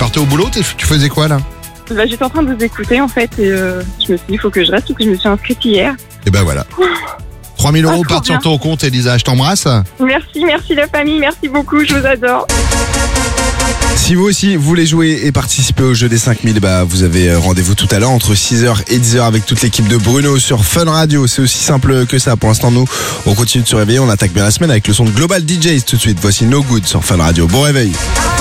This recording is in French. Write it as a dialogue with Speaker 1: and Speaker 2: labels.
Speaker 1: partais au boulot, tu faisais quoi là?
Speaker 2: Bah, j'étais en train de vous écouter en fait et je me suis dit il faut que je reste, parce que je me suis inscrite hier.
Speaker 1: Et ben voilà. 3 000 euros
Speaker 2: trop
Speaker 1: partent sur
Speaker 2: bien.
Speaker 1: ton compte, Elisa, je t'embrasse.
Speaker 2: Merci la famille, merci beaucoup, je vous adore.
Speaker 3: Si vous aussi voulez jouer et participer au jeu des 5000, vous avez rendez-vous tout à l'heure entre 6h et 10h avec toute l'équipe de Bruno sur Fun Radio. C'est aussi simple que ça. Pour l'instant, nous, on continue de se réveiller. On attaque bien la semaine avec le son de Global DJs tout de suite. Voici No Good sur Fun Radio. Bon réveil.